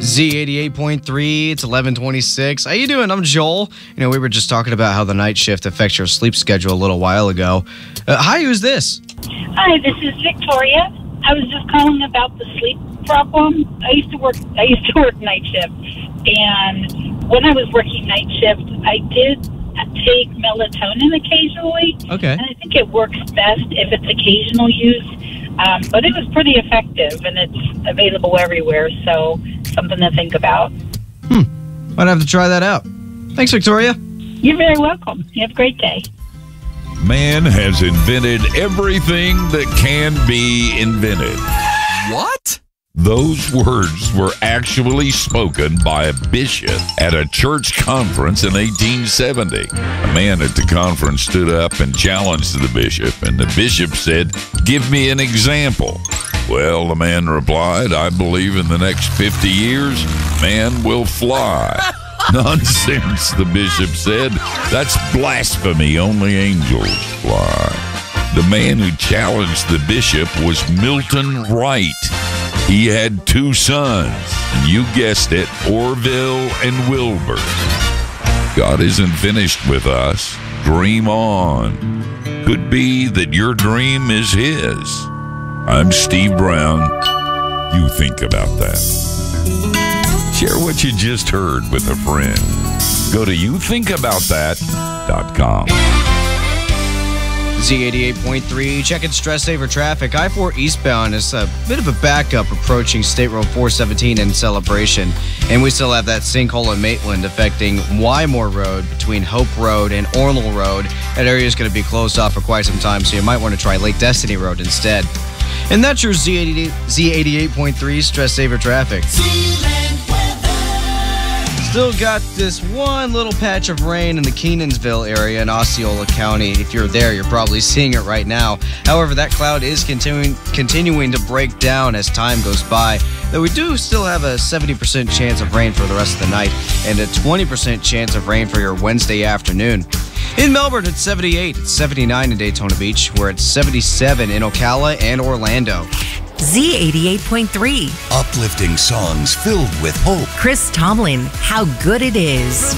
Z88.3, it's 11:26. How you doing? I'm Joel. We were just talking about how the night shift affects your sleep schedule a little while ago. Hi, who's this? Hi, this is Victoria. I was just calling about the sleep problem. I used to work night shift, and when I was working night shift, I did take melatonin occasionally. Okay. And I think it works best if it's occasional use. But it was pretty effective, and it's available everywhere, so something to think about. Might have to try that out. Thanks, Victoria. You're very welcome. You have a great day. Man has invented everything that can be invented. What? Those words were actually spoken by a bishop at a church conference in 1870. A man at the conference stood up and challenged the bishop, and the bishop said, "Give me an example." Well, the man replied, "I believe in the next 50 years, man will fly." "Nonsense," the bishop said. "That's blasphemy. Only angels fly." The man who challenged the bishop was Milton Wright. He had two sons, and you guessed it, Orville and Wilbur. God isn't finished with us. Dream on. Could be that your dream is His. I'm Steve Brown. You think about that. Share what you just heard with a friend. Go to youthinkaboutthat.com. Z88.3, checking stress saver traffic. I-4 eastbound is a bit of a backup approaching State Road 417 in Celebration. And we still have that sinkhole in Maitland affecting Wymore Road between Hope Road and Ornell Road. That area is going to be closed off for quite some time, so you might want to try Lake Destiny Road instead. And that's your Z88.3 stress saver traffic. Still got this one little patch of rain in the Kenansville area in Osceola County. If you're there, you're probably seeing it right now. However, that cloud is continuing to break down as time goes by. Though we do still have a 70% chance of rain for the rest of the night and a 20% chance of rain for your Wednesday afternoon. In Melbourne, it's 78. It's 79 in Daytona Beach, where it's 77 in Ocala and Orlando. Z88.3. Uplifting songs filled with hope. Chris Tomlin, How Good It Is.